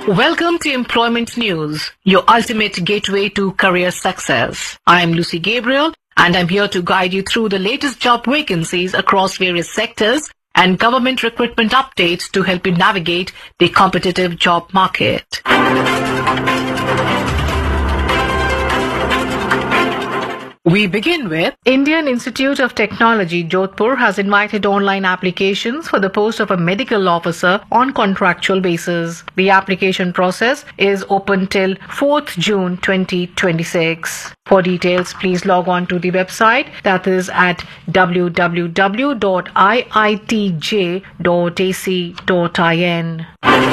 Welcome to Employment News, your ultimate gateway to career success. I'm Lucy Gabriel, and I'm here to guide you through the latest job vacancies across various sectors and government recruitment updates to help you navigate the competitive job market. We begin with Indian Institute of Technology, Jodhpur has invited online applications for the post of a medical officer on contractual basis. The application process is open till 4th June 2026. For details, please log on to the website that is at www.iitj.ac.in.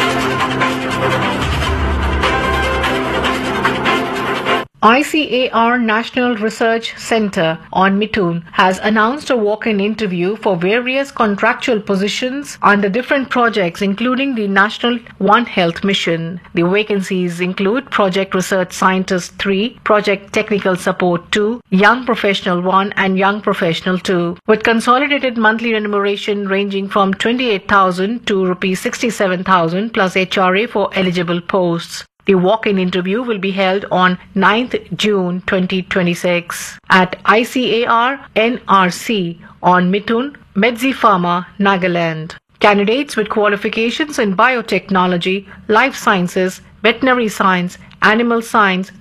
ICAR National Research Centre on Mithun has announced a walk-in interview for various contractual positions under different projects including the National One Health Mission. The vacancies include Project Research Scientist 3, Project Technical Support 2, Young Professional 1 and Young Professional 2, with consolidated monthly remuneration ranging from 28,000 to Rs 67,000 plus HRA for eligible posts. The walk-in interview will be held on 9th June 2026 at ICAR NRC on Mithun, Medzi Pharma, Nagaland. Candidates with qualifications in biotechnology, life sciences, veterinary science, animal science,